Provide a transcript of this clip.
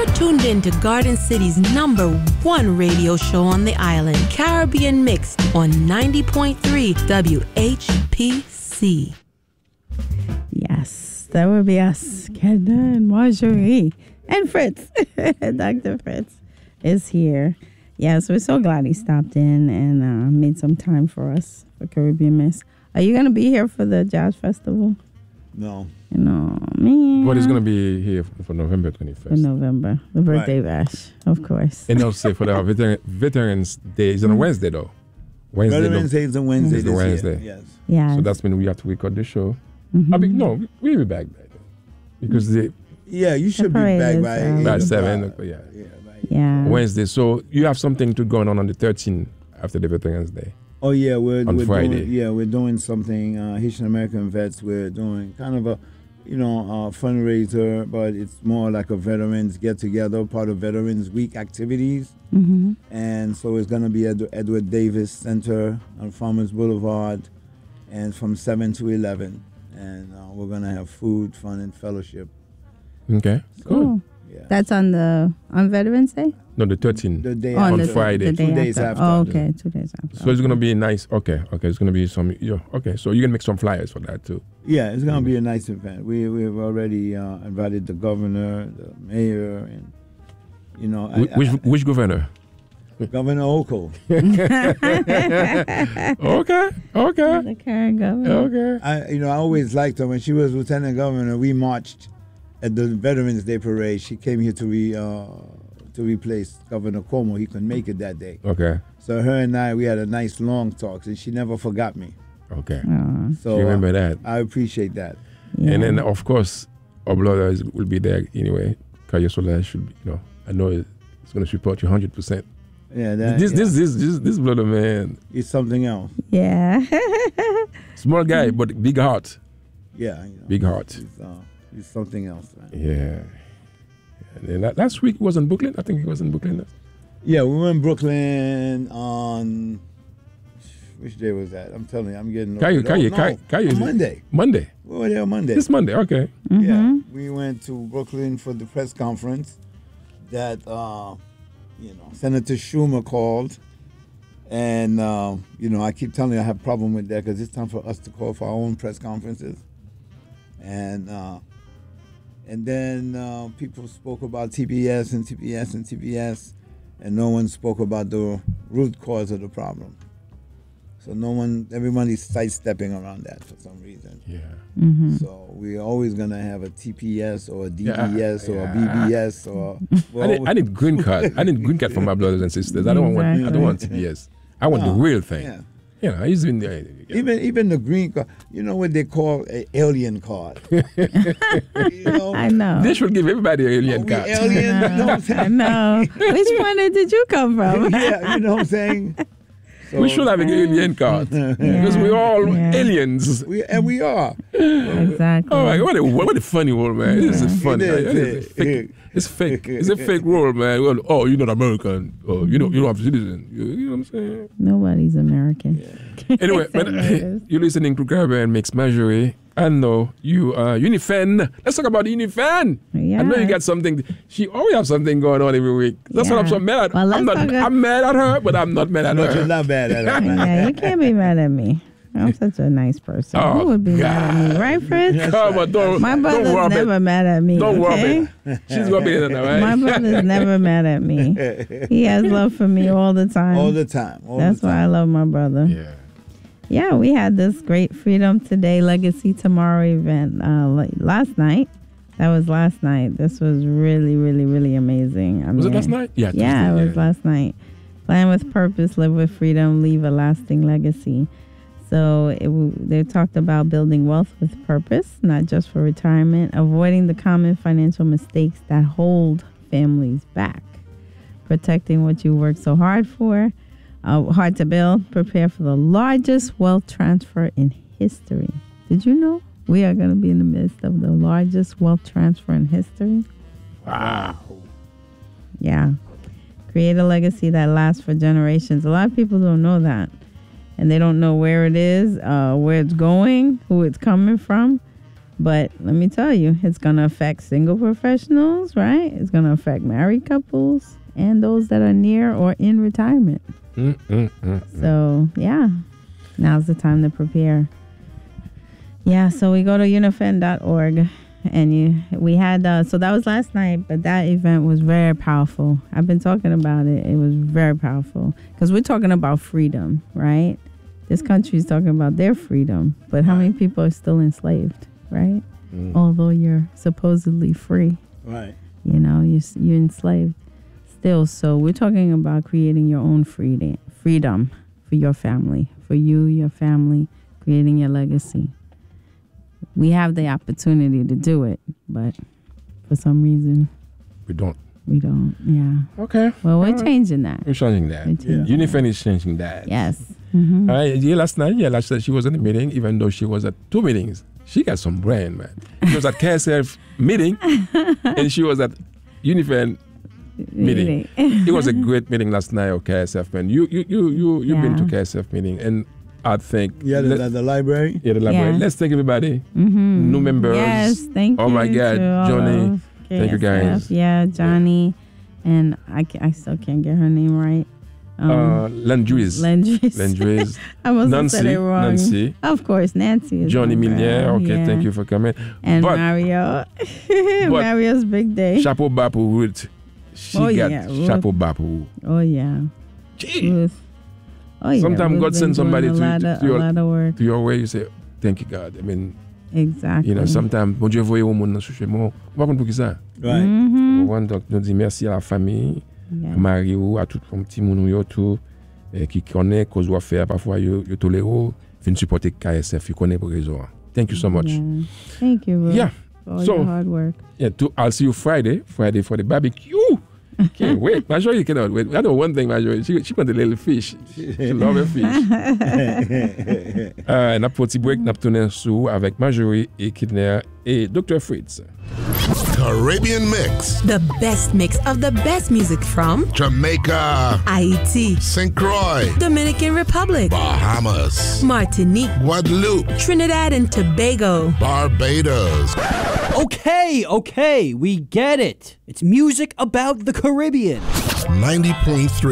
You're tuned in to Garden City's #1 radio show on the island, Caribbean Mixed on 90.3 WHPC. Yes, that would be us, Kenda and Marjorie and Fritz. Dr. Fritz is here. Yes, we're so glad he stopped in and made some time for us for Caribbean Mix. Are you going to be here for the Jazz Festival? No. No, man. But he's going to be here for November 21st. For November, the birthday bash, of course. And also for the Veterans Day. It's on a Wednesday, though. Veterans Day is a Wednesday. It's the Wednesday. Yes. Yeah. So that's when we have to record the show. Mm-hmm. We'll be back by then. Because you should be back by 7. Yeah. Wednesday. So you have something to going on the 13th after the Veterans Day. Oh yeah, we're Friday. We're doing something. Haitian American vets. We're doing kind of a fundraiser, but it's more like a veterans get together, part of Veterans Week activities. Mm-hmm. And so it's going to be at the Edward Davis Center on Farmers Boulevard, and from 7 to 11. And we're going to have food, fun, and fellowship. Okay, cool. Yeah. That's on Veterans Day? No, the 13th. The day on Friday. The day 2 days after. Oh, okay, 2 days after. So it's going to be nice. Okay. It's going to be some. Okay, so you can make some flyers for that too. Yeah, it's going to be a nice event. We've already invited the governor, the mayor, and which governor? Governor Oko. Okay. The current governor. Okay. I always liked her. When she was lieutenant governor, we marched at the Veterans Day parade. She came here to replace Governor Cuomo. He couldn't make it that day. Okay. So her and we had a nice long talk, and she never forgot me. Okay. So you remember that. I appreciate that. Yeah. And then, of course, our brothers will be there anyway. Cayo Soler should be, I know it's going to support you 100%. Yeah, this brother, man. It's something else. Yeah. Small guy, but big heart. Yeah. Big heart. He's something else, man. Yeah. And then last week he was in Brooklyn. I think he was in Brooklyn. Yeah, we were in Brooklyn on... Which day was that? I'm telling you, I'm getting... Monday. Monday? We were there Monday. This Monday, okay. Mm-hmm. Yeah, we went to Brooklyn for the press conference that, Senator Schumer called. And, I keep telling you I have a problem with that because it's time for us to call for our own press conferences. And then people spoke about TPS, and no one spoke about the root cause of the problem. So everybody's sidestepping around that for some reason. Yeah. Mm-hmm. So we're always going to have a TPS or a DBS or a BBS or... Well, I need green card. I need green card for my brothers and sisters. I don't want TPS. I want the real thing. Yeah. He's been there. Even the green card, you know what they call an alien card. I know. They should give everybody an alien card. Alien? I know. Which planet did you come from? Yeah, you know what I'm saying? So, we should have an alien card because we're all aliens. We are. Exactly. Oh my God, what a funny world, man. This is funny. It's fake. It's a fake world, man. Well, oh, you're not American. Oh, you don't have citizen. You know what I'm saying? Nobody's American. Yeah. Anyway, you're listening to Caribbean Mix Marjorie. I know you Unifan. Let's talk about Unifan. Yeah. I know you got something. She always have something going on every week. That's what I'm so mad at. Well, I'm mad at her, but I'm not mad at her. You're not mad at her. Yeah, you can't be mad at me. I'm such a nice person. Oh, Who would be mad at me, right, Fritz? Come on, My brother's never mad at me. Don't okay? worry. She's gonna be there, right? My brother's never mad at me. He has love for me all the time. All the time. That's why I love my brother. Yeah. Yeah, we had this great Freedom Today, Legacy Tomorrow event last night. That was last night. This was really, really, really amazing. Was it last night? Yeah, it was last night. Plan with purpose, live with freedom, leave a lasting legacy. So they talked about building wealth with purpose, not just for retirement, avoiding the common financial mistakes that hold families back, protecting what you work so hard for, hard to build, prepare for the largest wealth transfer in history. Did you know we are going to be in the midst of the largest wealth transfer in history? Wow. Yeah. Create a legacy that lasts for generations. A lot of people don't know that. And they don't know where it is, where it's going, who it's coming from. But let me tell you, it's going to affect single professionals, right? It's going to affect married couples and those that are near or in retirement. So, yeah, now's the time to prepare. Yeah, so we go to unifen.org. And we had, so that was last night, but that event was very powerful. I've been talking about it. It was very powerful because we're talking about freedom, right? This country is talking about their freedom, but how many people are still enslaved, right? Although you're supposedly free, Right. you know, you're enslaved still. So we're talking about creating your own freedom for your family, for you, your family, creating your legacy. We have the opportunity to do it, but for some reason, We don't. Yeah. Okay. Well, we're changing that. We're changing that. Unifen is changing that. Yes. Mm-hmm. Last night she was in a meeting, even though she was at 2 meetings. She got some brain, man. She was at KSF meeting, and she was at Unifen meeting. It was a great meeting last night at KSF, man. You've been to KSF meeting, and I think the library. Yeah, the library. Yeah. Let's thank everybody. New members. Yes, thank you. Oh my God, Johnny. Thank you guys. Yeah, Johnny, and I still can't get her name right. Landruiz. I must have said it wrong. Nancy. Of course, Nancy. Is Johnny my girl. Millier. Okay, Yeah. thank you for coming. And But- Mario. Mario's big day. Chapeau Bapu Ruth. She got Ruth. Chapeau Bapu. Oh yeah. Gee. Ruth. Oh yeah. Sometimes Ruth God been sends doing somebody a lot of work. to your way. You say, thank you, God. I mean, Exactly. you know, sometimes, bon Dieu voye au monde dans ce chemin. Pas pour qui ça. Right. Donc, nous dit merci à la famille, Yeah. à Mario, à tout mon petit moun yo tout, qui connaît, cause doit faire, parfois yo tolère, fin supporter KSF, you connaît pour raison. Thank you so much. Yeah. Thank you, Ruth, Yeah. for all So- your hard work. Yeah, I'll see you Friday for the barbecue. Can't wait. Marjorie cannot wait. I know one thing, Marjorie. She want a little fish. She love her fish. N'a petit break, n'a tourné sous avec Marjorie et Kidner et Dr. Fritz. Caribbean Mix. The best mix of the best music from Jamaica. Haiti, St. Croix. Dominican Republic, Bahamas. Martinique, Guadeloupe. Trinidad and Tobago. Barbados. Okay, we get it. It's music about the Caribbean. 90.3